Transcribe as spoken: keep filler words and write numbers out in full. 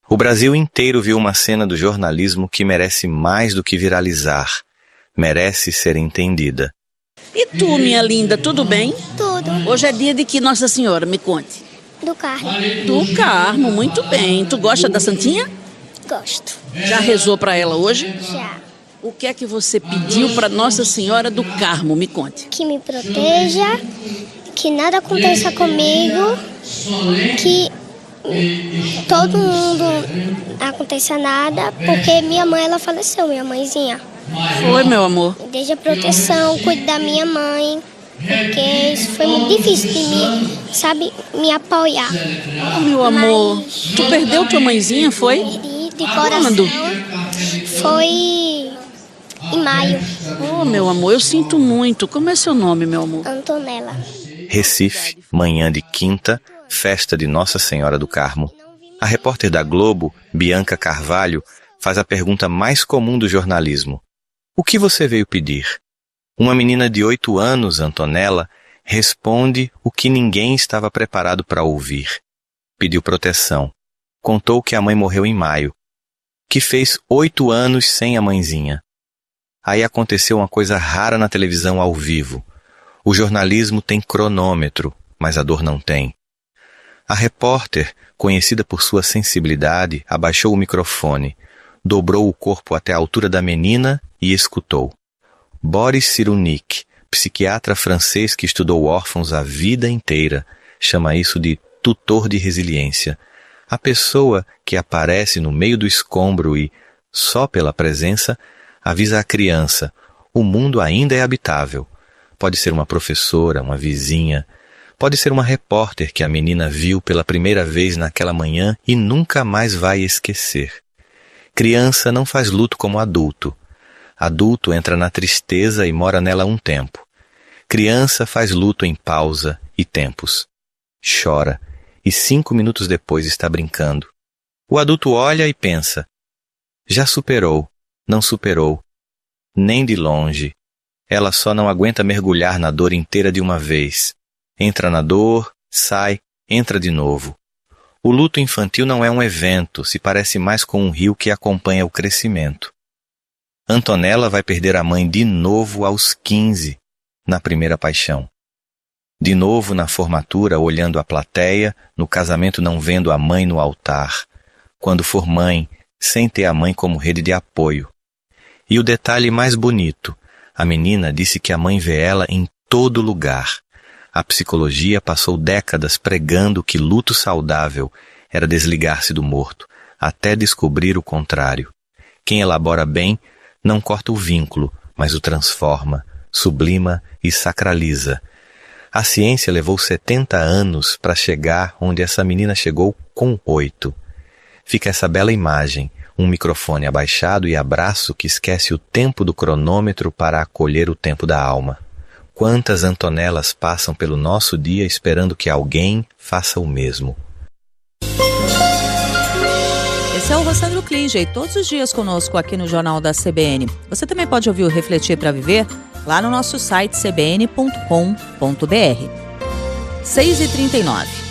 O Brasil inteiro viu uma cena do jornalismo que merece mais do que viralizar. Merece ser entendida. E tu, minha linda, tudo bem? Tudo. Hoje é dia de que, Nossa Senhora? Me conte. Do Carmo. Do Carmo, muito bem. Tu gosta da Santinha? Gosto. Já rezou para ela hoje? Já. O que é que você pediu para Nossa Senhora do Carmo? Me conte. Que me proteja, que nada aconteça comigo, que todo mundo não aconteça nada, porque minha mãe, ela faleceu, minha mãezinha. Foi, meu amor. Desde a proteção, cuide da minha mãe, porque isso foi muito difícil de mim, sabe, me apoiar. Oh, meu amor, Mas... tu perdeu tua mãezinha, foi? De, de coração. Quando? Foi em maio. Oh, meu amor, eu sinto muito. Como é seu nome, meu amor? Antonella. Recife, manhã de quinta, festa de Nossa Senhora do Carmo. A repórter da Globo, Bianca Carvalho, faz a pergunta mais comum do jornalismo. O que você veio pedir? Uma menina de oito anos, Antonella, responde o que ninguém estava preparado para ouvir. Pediu proteção. Contou que a mãe morreu em maio. Que fez oito anos sem a mãezinha. Aí aconteceu uma coisa rara na televisão ao vivo. O jornalismo tem cronômetro, mas a dor não tem. A repórter, conhecida por sua sensibilidade, abaixou o microfone, dobrou o corpo até a altura da menina e escutou. Boris Cyrulnik, psiquiatra francês que estudou órfãos a vida inteira, chama isso de tutor de resiliência. A pessoa que aparece no meio do escombro e, só pela presença, avisa a criança, o mundo ainda é habitável. Pode ser uma professora, uma vizinha, pode ser uma repórter que a menina viu pela primeira vez naquela manhã e nunca mais vai esquecer. Criança não faz luto como adulto. Adulto entra na tristeza e mora nela um tempo. Criança faz luto em pausa e tempos. Chora e cinco minutos depois está brincando. O adulto olha e pensa, já superou, não superou, nem de longe. Ela só não aguenta mergulhar na dor inteira de uma vez. Entra na dor, sai, entra de novo. O luto infantil não é um evento, se parece mais com um rio que acompanha o crescimento. Antonella vai perder a mãe de novo aos quinze, na primeira paixão. De novo na formatura, olhando a plateia, no casamento não vendo a mãe no altar. Quando for mãe, sem ter a mãe como rede de apoio. E o detalhe mais bonito, a menina disse que a mãe vê ela em todo lugar. A psicologia passou décadas pregando que luto saudável era desligar-se do morto, até descobrir o contrário. Quem elabora bem não corta o vínculo, mas o transforma, sublima e sacraliza. A ciência levou setenta anos para chegar onde essa menina chegou com oito. Fica essa bela imagem, um microfone abaixado e abraço que esquece o tempo do cronômetro para acolher o tempo da alma. Quantas Antonellas passam pelo nosso dia esperando que alguém faça o mesmo? Esse é o Rossandro Klinger, todos os dias conosco aqui no Jornal da C B N. Você também pode ouvir o Refletir para Viver lá no nosso site c b n ponto com ponto b r. seis e trinta e nove.